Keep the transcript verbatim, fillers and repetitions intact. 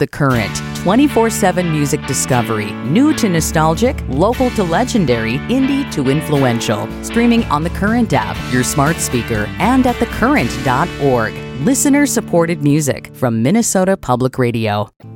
The Current. twenty-four seven music discovery. New to nostalgic, local to legendary, indie to influential. Streaming on The Current app, your smart speaker, and at the current dot org. Listener-supported music from Minnesota Public Radio.